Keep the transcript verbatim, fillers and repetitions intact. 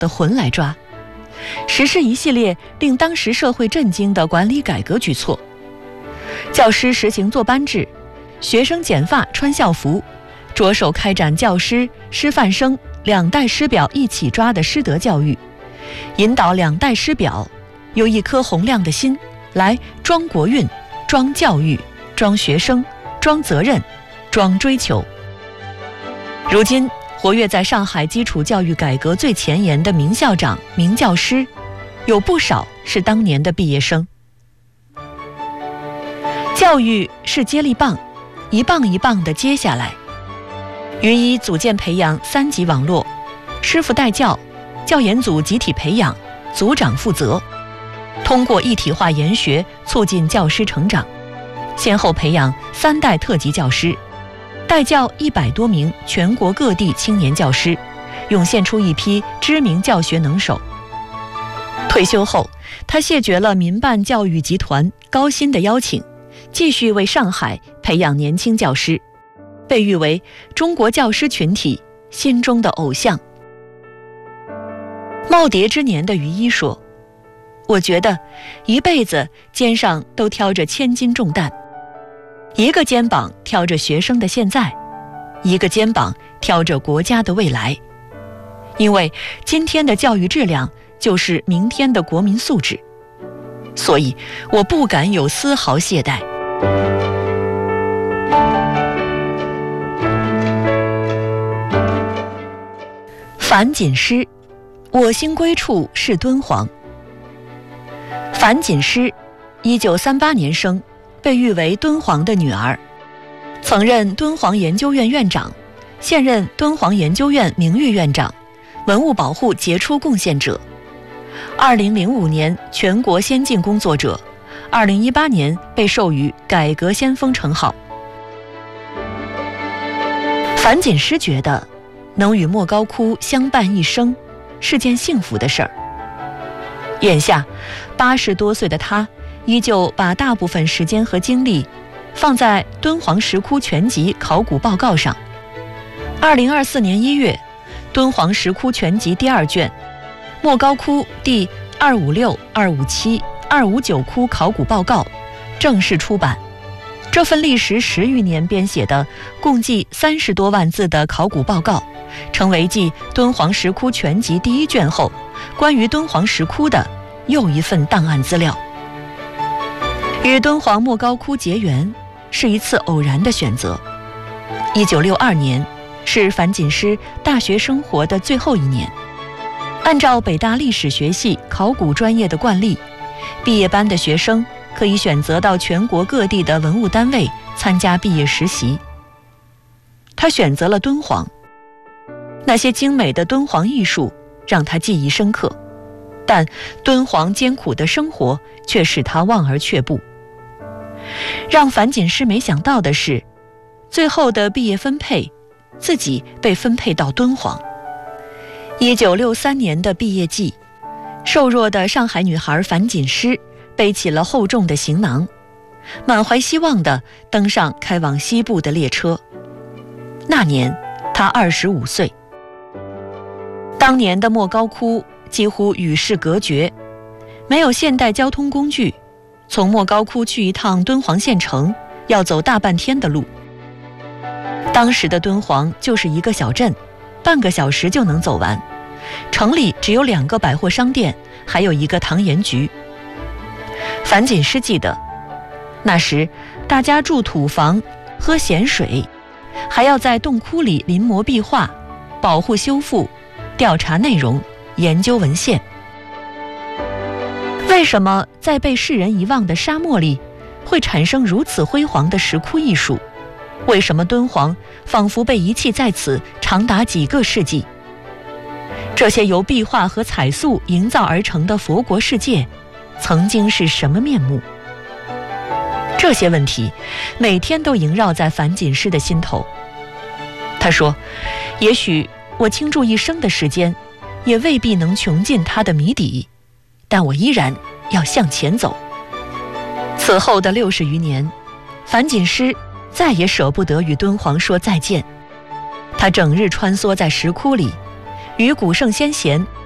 的魂来抓，实施一系列令当时社会震惊的管理改革举措。教师实行坐班制，学生剪发穿校服，着手开展教师、师范生两代师表一起抓的师德教育，引导两代师表有一颗洪亮的心来装国运、装教育、装学生、装责任、装追求。如今活跃在上海基础教育改革最前沿的名校长、名教师，有不少是当年的毕业生。教育是接力棒，一棒一棒地接下来。予以组建培养三级网络，师傅带教，教研组集体培养，组长负责。通过一体化研学，促进教师成长，先后培养三代特级教师，带教一百多名全国各地青年教师，涌现出一批知名教学能手。退休后，他谢绝了民办教育集团高薪的邀请，继续为上海培养年轻教师，被誉为中国教师群体心中的偶像。耄耋之年的于一说，我觉得一辈子肩上都挑着千斤重担，一个肩膀挑着学生的现在，一个肩膀挑着国家的未来。因为今天的教育质量就是明天的国民素质，所以我不敢有丝毫懈怠。樊锦诗，我心归处是敦煌。樊锦诗，一九三八年生，被誉为敦煌的女儿，曾任敦煌研究院院长，现任敦煌研究院名誉院长，文物保护杰出贡献者。二零零五年全国先进工作者，二零一八年被授予改革先锋称号。樊锦诗觉得，能与莫高窟相伴一生，是件幸福的事儿。眼下，八十多岁的他，依旧把大部分时间和精力放在敦煌石窟全集考古报告上。二零二四年一月，敦煌石窟全集第二卷，莫高窟第二五六、二五七、二五九窟考古报告正式出版。这份历时十余年编写的共计三十多万字的考古报告，成为继敦煌石窟全集第一卷后，关于敦煌石窟的又一份档案资料。与敦煌莫高窟结缘是一次偶然的选择。一九六二年是樊锦诗大学生活的最后一年，按照北大历史学系考古专业的惯例，毕业班的学生可以选择到全国各地的文物单位参加毕业实习。他选择了敦煌，那些精美的敦煌艺术让他记忆深刻，但敦煌艰苦的生活却使他望而却步。让樊锦诗没想到的是，最后的毕业分配，自己被分配到敦煌。一九六三年的毕业季，瘦弱的上海女孩樊锦诗背起了厚重的行囊，满怀希望地登上开往西部的列车。那年她二十五岁。当年的莫高窟几乎与世隔绝，没有现代交通工具，从莫高窟去一趟敦煌县城要走大半天的路。当时的敦煌就是一个小镇，半个小时就能走完，城里只有两个百货商店，还有一个唐盐局。樊锦诗记得，那时大家住土房，喝咸水，还要在洞窟里临摹壁画，保护修复，调查内容，研究文献。为什么在被世人遗忘的沙漠里会产生如此辉煌的石窟艺术？为什么敦煌仿佛被遗弃在此长达几个世纪？这些由壁画和彩塑营造而成的佛国世界曾经是什么面目？这些问题每天都萦绕在樊锦诗的心头。他说，也许我倾注一生的时间也未必能穷尽它的谜底，但我依然要向前走。此后的六十余年，樊锦诗再也舍不得与敦煌说再见。他整日穿梭在石窟里，与古圣先贤